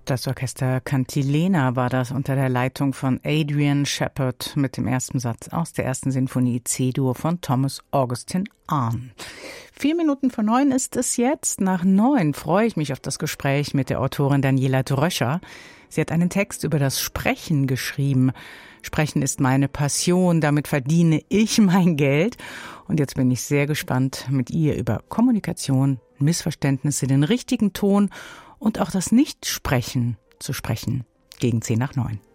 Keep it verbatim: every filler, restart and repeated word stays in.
Das Orchester Cantilena war das unter der Leitung von Adrian Shepard mit dem ersten Satz aus der ersten Sinfonie C-Dur von Thomas Augustin Arne. Vier Minuten vor neun ist es jetzt. Nach neun freue ich mich auf das Gespräch mit der Autorin Daniela Dröscher. Sie hat einen Text über das Sprechen geschrieben. Sprechen ist meine Passion, damit verdiene ich mein Geld. Und jetzt bin ich sehr gespannt, mit ihr über Kommunikation, Missverständnisse, den richtigen Ton und auch das Nichtsprechen zu sprechen. Gegen zehn nach neun.